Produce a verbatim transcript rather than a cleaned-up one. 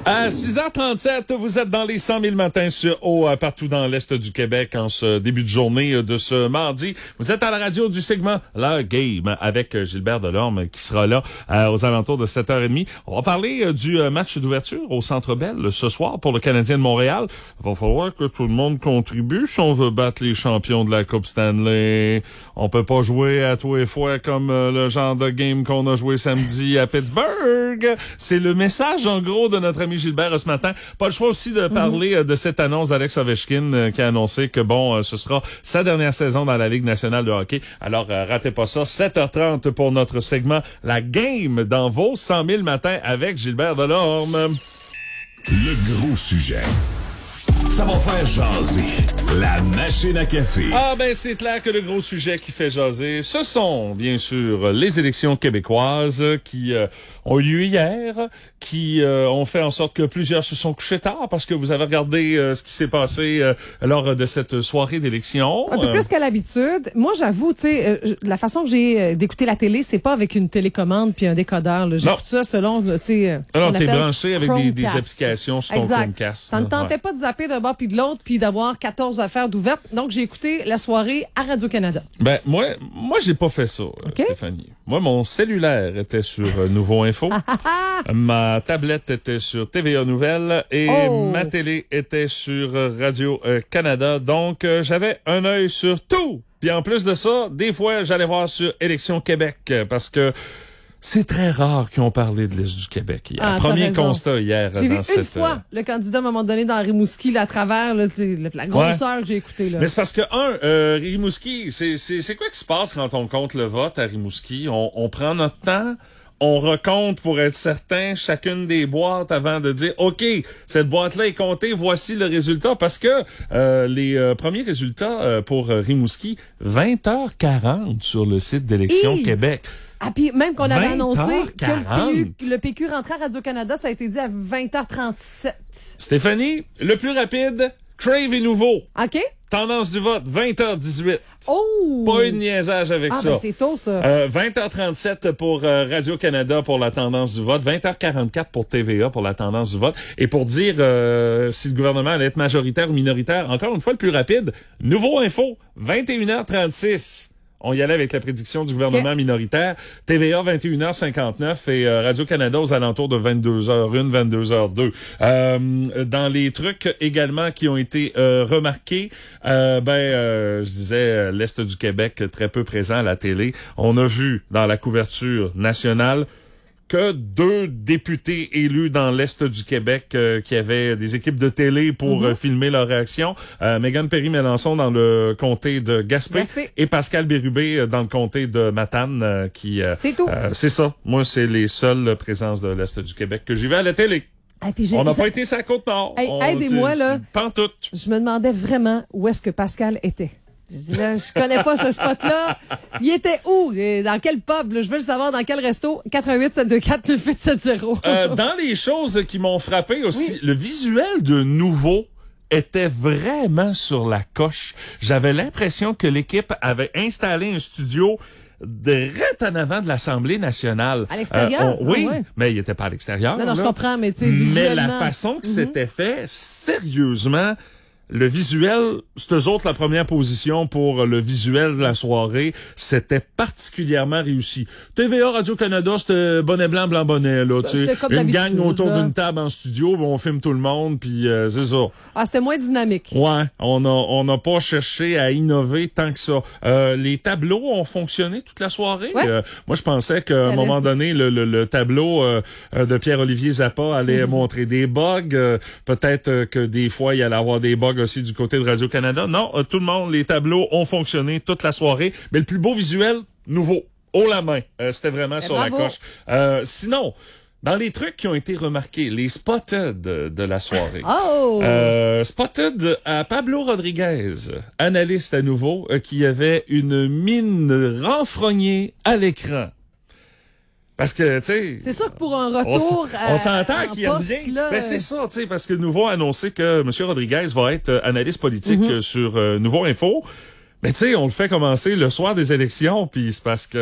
À six heures trente-sept, vous êtes dans les cent mille matins sur eau euh, partout dans l'Est du Québec en ce début de journée de ce mardi. Vous êtes à la radio du segment La Game avec Gilbert Delorme qui sera là euh, aux alentours de sept heures trente. On va parler euh, du euh, match d'ouverture au Centre Bell ce soir pour le Canadien de Montréal. Il va falloir que tout le monde contribue si on veut battre les champions de la Coupe Stanley. On peut pas jouer à tous les fois comme euh, le genre de game qu'on a joué samedi à Pittsburgh. C'est le message en gros de notre ami Gilbert ce matin. Pas le choix aussi de parler mm-hmm. de cette annonce d'Alex Ovechkin euh, qui a annoncé que bon, euh, ce sera sa dernière saison dans la Ligue nationale de hockey. Alors, euh, ratez pas ça. sept heures trente pour notre segment La Game dans vos cent mille matins avec Gilbert Delorme. Le gros sujet. Ça va faire jaser. La machine à café. Ah ben c'est clair que le gros sujet qui fait jaser, ce sont bien sûr les élections québécoises qui euh, ont eu lieu hier, qui euh, ont fait en sorte que plusieurs se sont couchés tard parce que vous avez regardé euh, ce qui s'est passé euh, lors de cette soirée d'élection. Un peu plus qu'à l'habitude. Moi j'avoue, tu sais, euh, la façon que j'ai euh, d'écouter la télé, c'est pas avec une télécommande puis un décodeur. Là. J'écoute ça selon, tu sais... Non, t'es branché avec des, des applications sur ton exact. Chromecast. Ça ne tentait ouais. pas de zapper d'un bord puis de l'autre puis d'avoir quatorze affaires d'ouvertes. Donc, j'ai écouté la soirée à Radio-Canada. Ben, moi, moi, j'ai pas fait ça, okay. Stéphanie. Moi, mon cellulaire était sur euh, Nouveau Info. Ma tablette était sur T V A Nouvelles et oh. ma télé était sur Radio-Canada. Donc, euh, j'avais un œil sur tout. Puis en plus de ça, des fois, j'allais voir sur Élections Québec parce que c'est très rare qu'ils ont parlé de l'Est du Québec hier. Ah, Premier constat hier. J'ai vu dans une cette... fois le candidat à un moment donné dans Rimouski, là, à travers là, la grosseur ouais. que j'ai écoutée. Là. Mais c'est parce que, un, euh, Rimouski, c'est, c'est, c'est quoi qui se passe quand on compte le vote à Rimouski? On, on prend notre temps, on recompte pour être certain chacune des boîtes avant de dire, OK, cette boîte-là est comptée, voici le résultat. Parce que euh, les euh, premiers résultats euh, pour euh, Rimouski, vingt heures quarante sur le site d'Élections Québec. Ah, puis même qu'on avait annoncé que le P Q, le P Q rentrait à Radio-Canada, ça a été dit à vingt heures trente-sept. Stéphanie, le plus rapide, Crave et Nouveau. OK. Tendance du vote, vingt heures dix-huit. Oh! Pas eu de niaisage avec ah, ça. Ben c'est tôt, ça. Euh, vingt heures trente-sept pour euh, Radio-Canada pour la tendance du vote. vingt heures quarante-quatre pour T V A pour la tendance du vote. Et pour dire euh, si le gouvernement allait être majoritaire ou minoritaire, encore une fois, le plus rapide, Nouveau Info, vingt et une heures trente-six. On y allait avec la prédiction du gouvernement okay. minoritaire. T V A, vingt et une heures cinquante-neuf et euh, Radio-Canada aux alentours de vingt-deux heures une, vingt-deux heures deux. Euh, dans les trucs également qui ont été euh, remarqués, euh, ben, euh, je disais, l'Est du Québec très peu présent à la télé. On a vu dans la couverture nationale que deux députés élus dans l'Est du Québec euh, qui avaient des équipes de télé pour mm-hmm. euh, filmer leur réaction. Euh, Mégane Perry-Mélançon dans le comté de Gaspé, Gaspé. et Pascal Bérubé dans le comté de Matane. Euh, qui euh, C'est tout. Euh, c'est ça. Moi, c'est les seules présences de l'Est du Québec que j'y vais à la télé. Et puis j'ai, on n'a j'ai... pas été sur la Côte-Nord. Hey, aidez-moi, là. Pantoute. Je me demandais vraiment où est-ce que Pascal était. Je dis là, je connais pas ce spot-là. Il était où? Dans quel pub? Là? Je veux le savoir dans quel resto? quatre un huit sept deux quatre neuf huit sept zéro. euh, dans les choses qui m'ont frappé aussi, oui. le visuel de Nouveau était vraiment sur la coche. J'avais l'impression que l'équipe avait installé un studio direct en avant de l'Assemblée nationale. À l'extérieur? Euh, on, oui, ah ouais. mais il était pas à l'extérieur. Non, non, là. je comprends, mais tu sais, visuellement... Mais la façon que mm-hmm. c'était fait, sérieusement... Le visuel, c'est eux autres la première position pour le visuel de la soirée. C'était particulièrement réussi. T V A, Radio-Canada, c'était bonnet blanc, blanc bonnet, là. Ben, tu sais, une gang autour là. d'une table en studio, on filme tout le monde, puis euh, c'est ça. Ah, c'était moins dynamique. Ouais, on a on n'a pas cherché à innover tant que ça. Euh, les tableaux ont fonctionné toute la soirée. Ouais. Euh, moi, je pensais qu'à un moment donné, le, le, le tableau euh, de Pierre-Olivier Zappa allait mm-hmm. montrer des bugs. Euh, peut-être que des fois, il allait avoir des bugs aussi du côté de Radio-Canada. Non, euh, tout le monde, les tableaux ont fonctionné toute la soirée. Mais le plus beau visuel, Nouveau, haut la main. Euh, c'était vraiment Et sur bravo. la coche. Euh, sinon, dans les trucs qui ont été remarqués, les spotted de, de la soirée. Oh! Euh, spotted à Pablo Rodriguez, analyste à Nouveau, euh, qui avait une mine renfrognée à l'écran. Parce que, tu sais... C'est sûr que pour un retour On, on s'entend qu'il revient. Là... Ben, c'est ça, tu sais, parce que Nouveau a annoncé que M. Rodriguez va être analyste politique mm-hmm. sur euh, Nouveau Info. Mais tu sais, on le fait commencer le soir des élections, puis c'est parce que